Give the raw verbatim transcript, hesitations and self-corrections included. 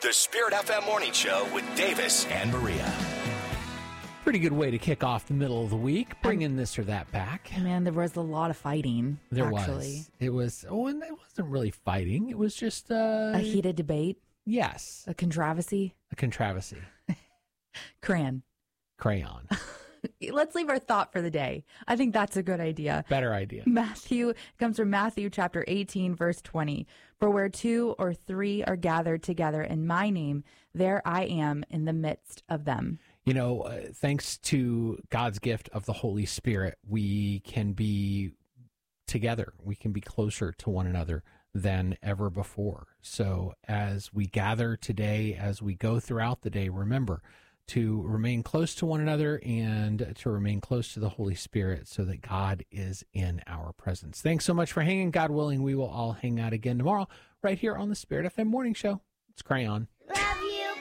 The Spirit F M Morning Show with Davis and Maria. Pretty good way to kick off the middle of the week, bringing this or that back. Man, there was a lot of fighting, There actually. was. It was, oh, and it wasn't really fighting. It was just, uh... A heated debate? Yes. A controversy? A controversy. Crayon. Crayon. Let's leave our thought for the day. I think that's a good idea. Better idea. Matthew, it comes from Matthew chapter eighteen, verse twenty. For where two or three are gathered together in my name, there I am in the midst of them. You know, uh, thanks to God's gift of the Holy Spirit, we can be together. We can be closer to one another than ever before. So as we gather today, as we go throughout the day, remember to remain close to one another and to remain close to the Holy Spirit so that God is in our presence. Thanks so much for hanging. God willing, we will all hang out again tomorrow right here on the Spirit F M Morning Show. It's Crayon.